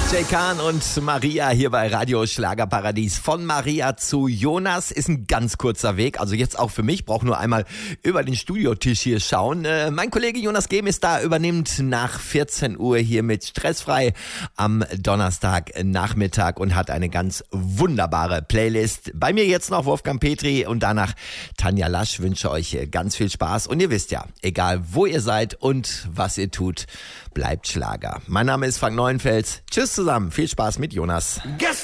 Jay Kahn und Maria hier bei Radio Schlagerparadies. Von Maria zu Jonas ist ein ganz kurzer Weg. Also jetzt auch für mich, brauche nur einmal über den Studiotisch hier schauen. Mein Kollege Jonas Gehm ist da, übernimmt nach 14 Uhr hier mit Stressfrei am Donnerstagnachmittag und hat eine ganz wunderbare Playlist. Bei mir jetzt noch Wolfgang Petri und danach Tanja Lasch. Wünsche euch ganz viel Spaß. Und ihr wisst ja, egal wo ihr seid und was ihr tut, bleibt Schlager. Mein Name ist Frank Neuenfels. Tschüss zusammen. Viel Spaß mit Jonas.